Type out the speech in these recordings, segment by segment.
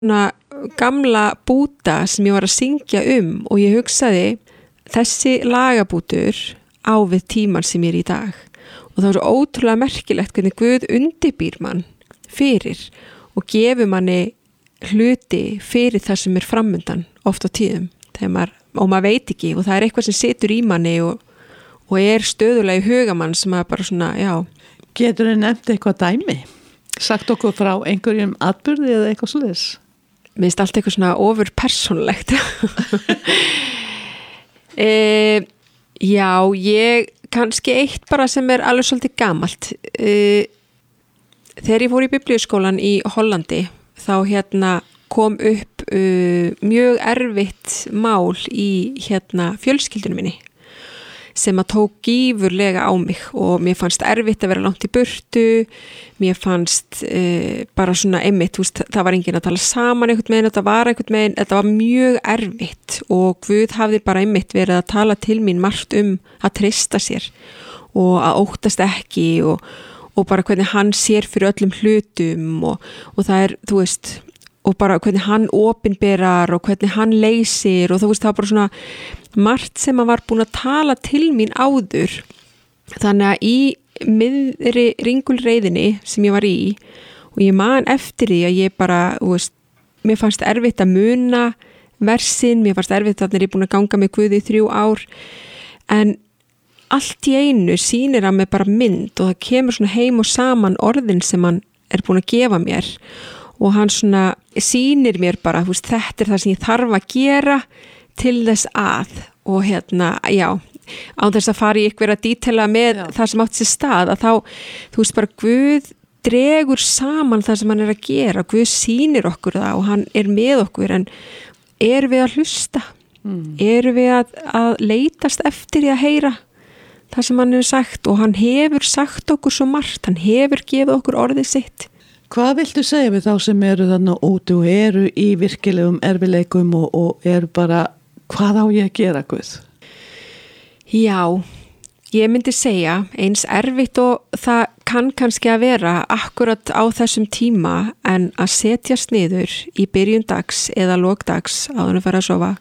gamla búta sem ég var að syngja og ég hugsaði þessi lagabútur á við tíman sem ég í dag og það var svo ótrúlega merkilegt hvernig Guð undirbýr mann fyrir og gefur manni hluti fyrir það sem framundan oft á tíðum og maður veit ekki og það eitthvað sem situr í manni og stöðulega í hugamann sem maður bara svona, já. Getur þið nefnt eitthvað dæmi? Sagt okkur frá einhverjum atburði eða eitthvað svoleiðis? Mér finnst allt eitthvað svona ofur persónulegt. Já, ég kannski eitt bara sem alveg svolítið gamalt. Þegar ég fór í biblíuskólan í Hollandi þá kom upp mjög erfitt mál í fjölskyldunum minni sem að tók gífurlega á mig og mér fannst erfitt að vera langt í burtu, mér fannst bara svona einmitt, það var enginn að tala saman einhvern veginn, þetta var mjög erfitt og Guð hafði bara einmitt verið að tala til mín margt að treysta sér og að óttast ekki og bara hvernig hann sér fyrir öllum hlutum og það og bara hvernig hann opinberar og hvernig hann leysir og það var bara svona margt sem hann var búin að tala til mín áður þannig að í miðri ringulreiðinni sem ég var í og ég man eftir því að ég bara mér fannst erfitt að muna versin, mér fannst erfitt að ég er búin að ganga með Guði í 3 ár en allt í einu sýnir hann mig bara mynd og það kemur svona heim og saman orðin sem hann búin að gefa mér og hann svona sýnir mér bara, þetta það sem ég þarf að gera til þess að og já, á þess að fara í ykkur að dítela með það sem átt sér stað að þá, bara Guð dregur saman það sem hann að gera, Guð sýnir okkur það og hann með okkur en við að hlusta? Við að leitast eftir því að heyra það sem hann hefur sagt og hann hefur sagt okkur svo margt, hann hefur gefið okkur orðið sitt. Hvað viltu segja við þá sem eru þannig úti og eru í virkilegum erfileikum og eru bara, hvað á ég að gera, Guð? Já, ég myndi segja eins erfitt og það kann kannski að vera akkurat á þessum tíma en að setjast niður í byrjun dags eða lókdags áður en að fara að sofa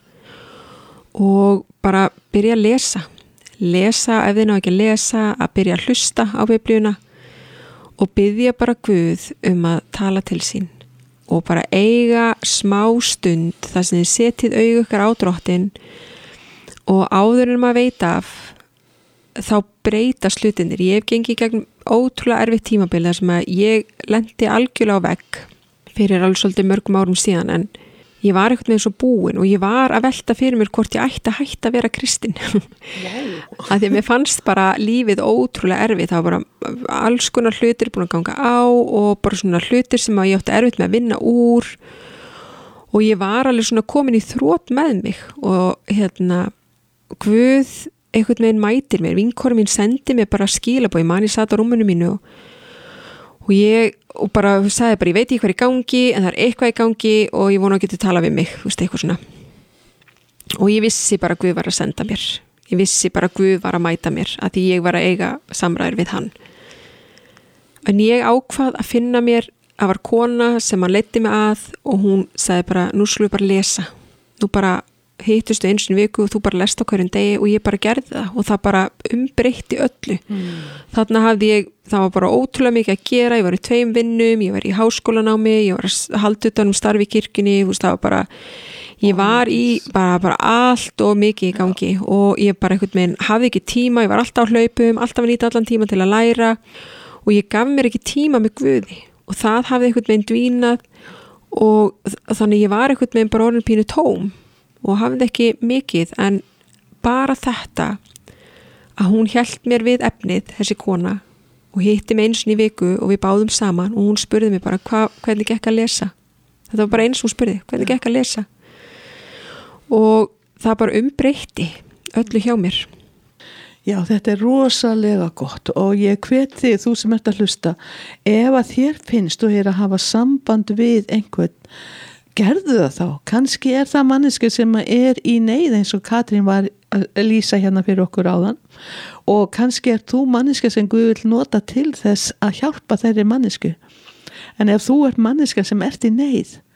og bara byrja að lesa ef þið ná ekki að lesa, að byrja að hlusta á biblíuna og biðja bara Guð að tala til sín og bara eiga smá stund þar sem þið setið augu ykkar á Drottinn og áður en maður veit af þá breytast hlutirnir. Ég hef gengið gegn ótrúlega erfitt tímabil þar sem að ég lenti algjörlega á vegg fyrir alveg svolítið mörgum árum síðan en ég var eitthvað með svo búin og ég var að velta fyrir mér hvort ég ætti að hætta að vera kristin að því að mér fannst bara lífið ótrúlega erfið, það var bara alls konar hlutir búin að ganga á og bara svona hlutir sem ég átti erfitt með að vinna úr og ég var alveg svona komin í þrot með mig og Guð einhvern veginn mætir mér, vinkona mín sendi mér bara skilabóð, ég sat á rúminu mínu og ég bara sagði bara, ég veit ekki hvað í gangi en það eitthvað í gangi og ég vona að geta tala við mig, eitthvað svona og ég vissi bara að Guð var að senda mér ég vissi bara að Guð var að mæta mér að því ég var að eiga samræður við hann en ég ákvað að finna mér að var kona sem hann leiddi mig að og hún sagði bara, nú skulum við bara lesa nú bara hittustu einu sinni viku og þú bara lest á hverjum degi og ég bara gerði það og það bara umbreytti öllu þarna það var bara ótrúlega mikið að gera ég var í 2 vinnum, ég var í háskólanámi ég var að halda utan starfi í kirkjunni það var bara, ég var í bara allt og mikið í gangi og ég bara einhvern veginn hafði ekki tíma ég var alltaf á hlaupum, alltaf að nýta allan tíma til að læra og ég gaf mér ekki tíma með Guði og það hafði einhvern veginn dvínað og þannig ég var einhvern veginn bara orðin pínu tóm og hafði ekki mikið en bara þetta að hún hélt mér við efnið þessi kona og hitti mig eins og í viku og við báðum saman og hún spurði mig bara hvernig gekk að lesa þetta var bara eins hún spurði hvernig gekk að lesa og það bara umbreytti öllu hjá mér. Já, þetta rosalega gott og ég hvet þig, þú sem ert að hlusta ef að þér finnst þú að hafa samband við einhvern gerðu það þá, kannski það manneski sem í neyð eins og Katrín var að lýsa hérna fyrir okkur áðan og kannski þú manneski sem Guð vil nota til þess að hjálpa þeirri mannesku en ef þú manneska sem ert í neyð